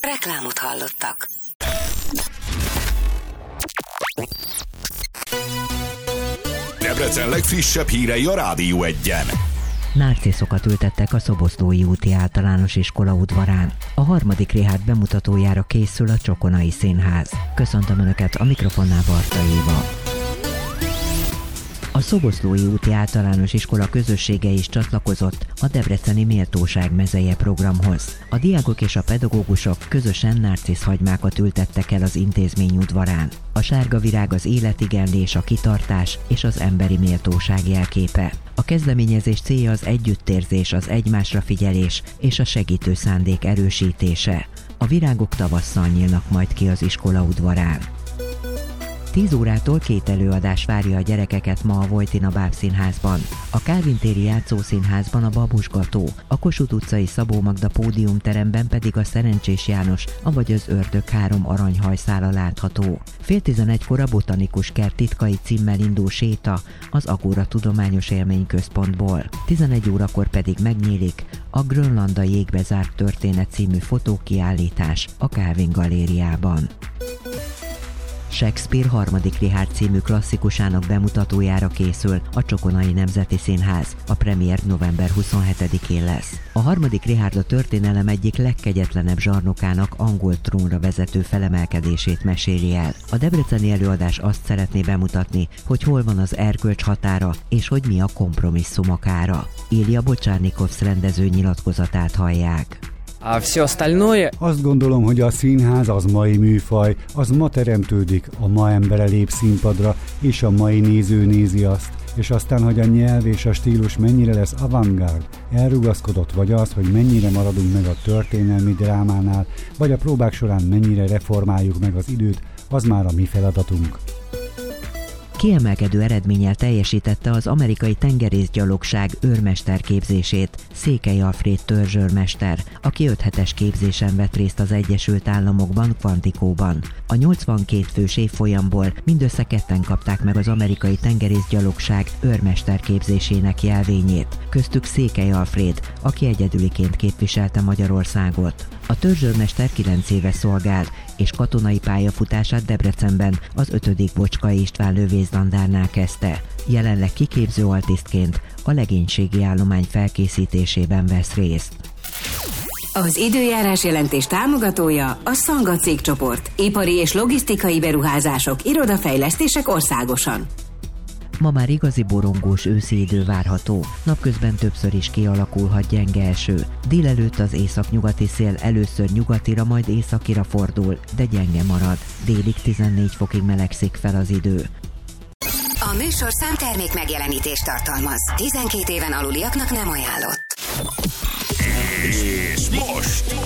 Reklámot hallottak. Debrecen legfrissebb hírei a Rádió Egyen. Nárciszokat ültettek a Szoboszlói úti általános iskola udvarán. A 3. Richárd bemutatójára készül a Csokonai Színház. Köszöntöm Önöket, a mikrofonnál Barta Éva. A Szoboszlói úti általános iskola közössége is csatlakozott a Debreceni Méltóság mezeje programhoz. A diákok és a pedagógusok közösen nárciszhagymákat ültettek el az intézmény udvarán. A sárga virág az életigenlés, a kitartás és az emberi méltóság jelképe. A kezdeményezés célja az együttérzés, az egymásra figyelés és a segítő szándék erősítése. A virágok tavasszal nyílnak majd ki az iskola udvarán. 10 órától 2 előadás várja a gyerekeket ma a Vojtina Bábszínházban. A Kálvin téri játszószínházban a Babusgató, a Kossuth utcai Szabó Magda pódiumteremben pedig a Szerencsés János, avagy az Ördög 3 aranyhajszála látható. 10:30-kor a Botanikus Kert titkai címmel indul séta az Agóra Tudományos Élményközpontból. 11 órakor pedig megnyílik a Grönland a jégbe zárt történet című fotókiállítás a Kálvin galériában. Shakespeare 3. Richárd című klasszikusának bemutatójára készül a Csokonai Nemzeti Színház. A premier november 27-én lesz. A 3. Richárd a történelem egyik legkegyetlenebb zsarnokának angol trónra vezető felemelkedését meséli el. A debreceni előadás azt szeretné bemutatni, hogy hol van az erkölcs határa, és hogy mi a kompromisszumok ára. Ilja Bocsárnikovsz rendező nyilatkozatát hallják. Azt gondolom, hogy a színház az mai műfaj, az ma teremtődik, a ma embere lép színpadra, és a mai néző nézi azt, és aztán, hogy a nyelv és a stílus mennyire lesz avantgárd, elrugaszkodott, vagy az, hogy mennyire maradunk meg a történelmi drámánál, vagy a próbák során mennyire reformáljuk meg az időt, az már a mi feladatunk. Kiemelkedő eredménnyel teljesítette az amerikai tengerészgyalogság őrmesterképzését Székely Alfréd törzsőrmester, aki 5 hetes képzésen vett részt az Egyesült Államokban, Quanticóban. A 82 fős évfolyamból mindössze 2-en kapták meg az amerikai tengerészgyalogság őrmesterképzésének jelvényét, köztük Székely Alfréd, aki egyedüliként képviselte Magyarországot. A törzsőrmester 9 éve szolgált, és katonai pályafutását Debrecenben az 5. Bocskai István lövészlandárnál kezdte. Jelenleg kiképző altisztként a legénységi állomány felkészítésében vesz részt. Az időjárás jelentés támogatója a Szanga cégcsoport. Ipari és logisztikai beruházások, irodafejlesztések országosan. Ma már igazi borongós őszi idő várható. Napközben többször is kialakulhat gyenge eső. Délelőtt az északnyugati szél először nyugatira, majd északira fordul, de gyenge marad. Délig 14 fokig melegszik fel az idő. A műsorszám termék megjelenítést tartalmaz. 12 éven aluliaknak nem ajánlott. És most